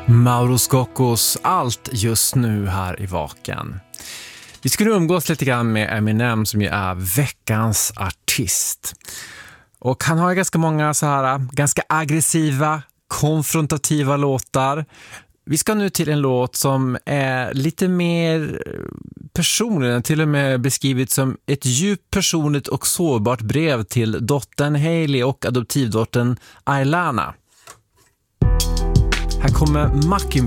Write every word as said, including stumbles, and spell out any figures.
Mauro Scoccos Allt just nu här i Vaken. Vi ska nu umgås lite grann med Eminem som ju är veckans artist. Och han har ganska många så här ganska aggressiva, konfrontativa låtar. Vi ska nu till en låt som är lite mer personlig. Den till och med beskrivit som ett djupt personligt och sårbart brev till dottern Hailey och adoptivdottern Ailana. Här kommer Mackin